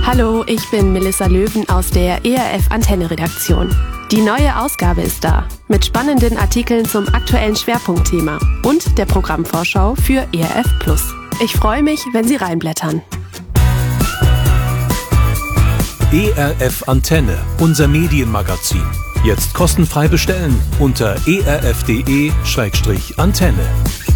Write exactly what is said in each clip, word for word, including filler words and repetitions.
Hallo, ich bin Melissa Löwen aus der E R F Antenne-Redaktion. Die neue Ausgabe ist da, mit spannenden Artikeln zum aktuellen Schwerpunktthema und der Programmvorschau für E R F Plus. Ich freue mich, wenn Sie reinblättern. E R F Antenne, unser Medienmagazin. Jetzt kostenfrei bestellen unter e r f punkt de slash antenne.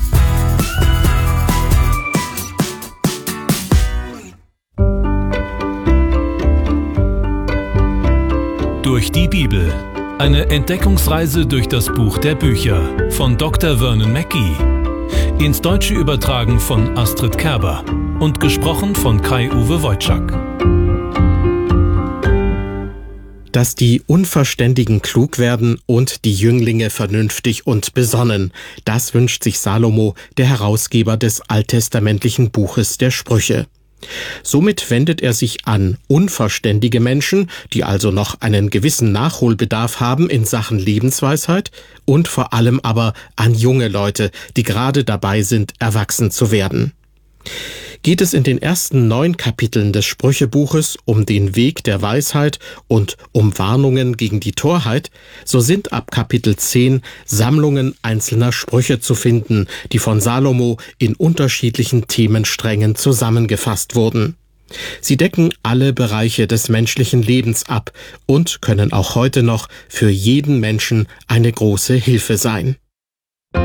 Durch die Bibel. Eine Entdeckungsreise durch das Buch der Bücher von Doktor Vernon Mackey. Ins Deutsche übertragen von Astrid Kerber und gesprochen von Kai-Uwe Wojczak. Dass die Unverständigen klug werden und die Jünglinge vernünftig und besonnen, das wünscht sich Salomo, der Herausgeber des alttestamentlichen Buches der Sprüche. Somit wendet er sich an unverständige Menschen, die also noch einen gewissen Nachholbedarf haben in Sachen Lebensweisheit, und vor allem aber an junge Leute, die gerade dabei sind, erwachsen zu werden. Geht es in den ersten neun Kapiteln des Sprüchebuches um den Weg der Weisheit und um Warnungen gegen die Torheit, so sind ab Kapitel zehn Sammlungen einzelner Sprüche zu finden, die von Salomo in unterschiedlichen Themensträngen zusammengefasst wurden. Sie decken alle Bereiche des menschlichen Lebens ab und können auch heute noch für jeden Menschen eine große Hilfe sein.